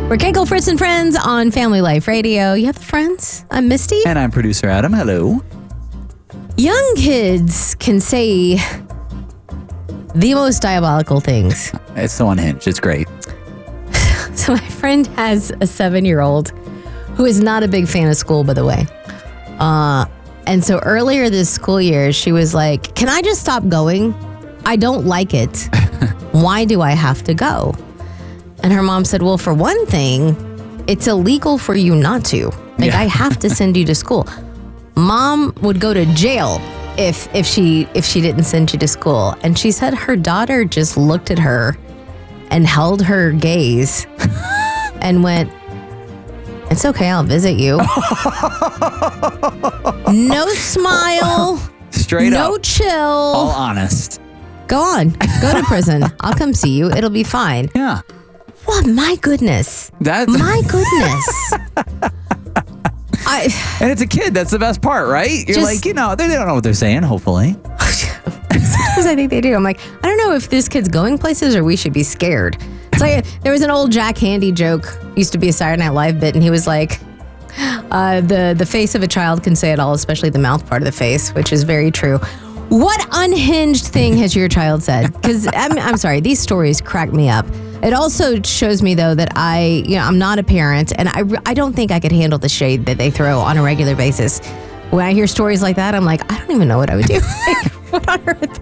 We're Kenkel, Fritz, and Friends on Family Life Radio. You have the friends. I'm Misty. And I'm producer Adam. Hello. Young kids can say the most diabolical things. It's so unhinged. It's great. So my friend has a 7-year-old who is not a big fan of school, by the way. And so earlier this school year, she was like, can I just stop going? I don't like it. Why do I have to go? And her mom said, well, for one thing, it's illegal for you not to. Like, I have to send you to school. Mom would go to jail if she didn't send you to school. And she said her daughter just looked at her and held her gaze and went, it's okay, I'll visit you. No smile. Straight up. No chill. All honest. Go on. Go to prison. I'll come see you. It'll be fine. Yeah. What? My goodness. My goodness. And it's a kid. That's the best part, right? You're like, they don't know what they're saying, hopefully. Sometimes I think they do. I'm like, I don't know if this kid's going places or we should be scared. It's like, there was an old Jack Handy joke, used to be a Saturday Night Live bit, and he was like, the face of a child can say it all, especially the mouth part of the face, which is very true. What unhinged thing has your child said? Because I'm sorry, these stories crack me up. It also shows me, though, that I'm not a parent, and I don't think I could handle the shade that they throw on a regular basis. When I hear stories like that, I'm like, I don't even know what I would do. What on earth?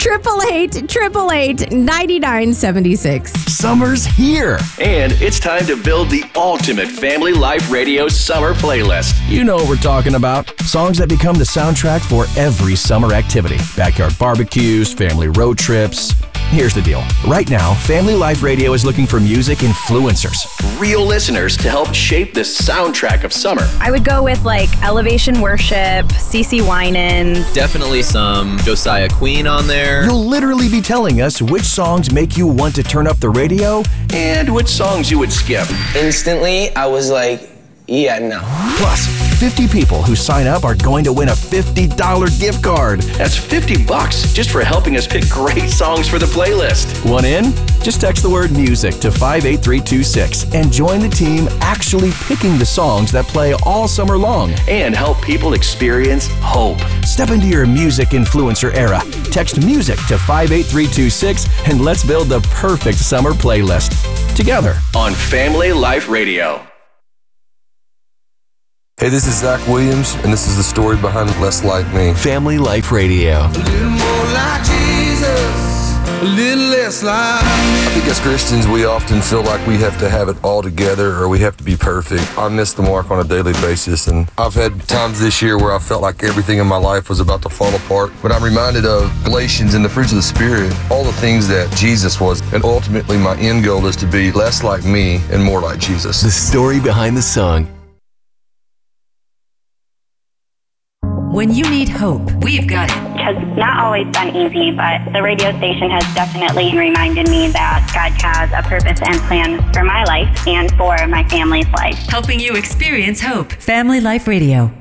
888-888-9976. Summer's here. And it's time to build the ultimate Family Life Radio summer playlist. You know what we're talking about. Songs that become the soundtrack for every summer activity. Backyard barbecues, family road trips. Here's the deal. Right now, Family Life Radio is looking for music influencers. Real listeners to help shape the soundtrack of summer. I would go with Elevation Worship, CeCe Winans. Definitely some Josiah Queen on there. You'll literally be telling us which songs make you want to turn up the radio and which songs you would skip. Instantly, I was like, yeah, no. Plus, 50 people who sign up are going to win a $50 gift card. That's $50 just for helping us pick great songs for the playlist. Want in? Just text the word music to 58326 and join the team actually picking the songs that play all summer long. And help people experience hope. Step into your music influencer era. Text music to 58326 and let's build the perfect summer playlist. Together on Family Life Radio. Hey, this is Zach Williams, and this is the story behind Less Like Me. Family Life Radio. A little more like Jesus, a little less like me. I think as Christians, we often feel like we have to have it all together or we have to be perfect. I miss the mark on a daily basis, and I've had times this year where I felt like everything in my life was about to fall apart. But I'm reminded of Galatians and the fruits of the Spirit, all the things that Jesus was. And ultimately, my end goal is to be less like me and more like Jesus. The story behind the song. When you need hope, we've got it. It has not always been easy, but the radio station has definitely reminded me that God has a purpose and plan for my life and for my family's life. Helping you experience hope. Family Life Radio.